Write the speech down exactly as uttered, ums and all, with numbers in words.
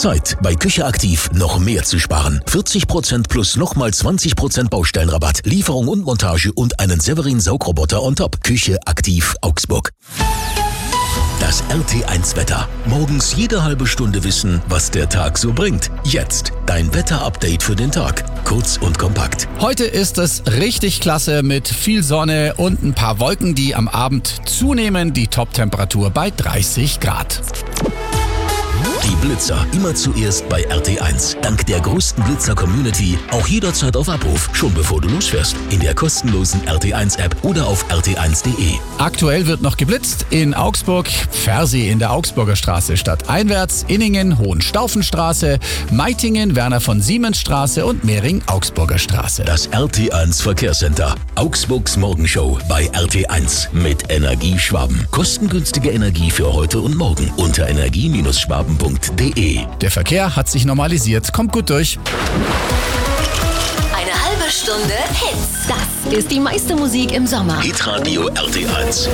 Zeit, bei Küche Aktiv noch mehr zu sparen. vierzig Prozent plus nochmal zwanzig Prozent Baustellenrabatt, Lieferung und Montage und einen Severin Saugroboter on top. Küche Aktiv Augsburg. Das R T eins Wetter. Morgens jede halbe Stunde wissen, was der Tag so bringt. Jetzt dein Wetter-Update für den Tag. Kurz und kompakt. Heute ist es richtig klasse mit viel Sonne und ein paar Wolken, die am Abend zunehmen. Die Top-Temperatur bei dreißig Grad. Die Blitzer immer zuerst bei R T eins. Dank der größten Blitzer-Community auch jederzeit auf Abruf, schon bevor du losfährst. In der kostenlosen R T eins App oder auf r t eins punkt de. Aktuell wird noch geblitzt in Augsburg, Pfersee in der Augsburger Straße stadteinwärts, Inningen, Hohenstaufenstraße, Meitingen, Werner von Siemens Straße und Mehring, Augsburger Straße. Das R T eins Verkehrscenter. Augsburgs Morgenshow bei R T eins mit Energie Schwaben. Kostengünstige Energie für heute und morgen unter energie schwaben punkt de. Der Verkehr hat sich normalisiert. Kommt gut durch. Eine halbe Stunde Hits. Das ist die meiste Musik im Sommer. Hitradio R T eins.